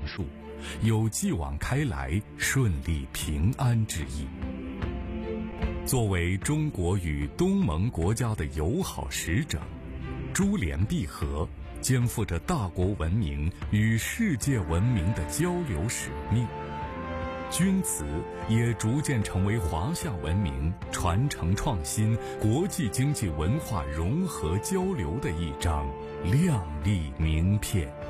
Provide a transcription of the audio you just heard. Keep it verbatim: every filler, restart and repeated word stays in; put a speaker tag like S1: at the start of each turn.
S1: 述，有继往开来、顺利平安之意。作为中国与东盟国家的友好使者，珠联璧合，肩负着大国文明与世界文明的交流使命。钧瓷也逐渐成为华夏文明传承创新、国际经济文化融合交流的一张亮丽名片。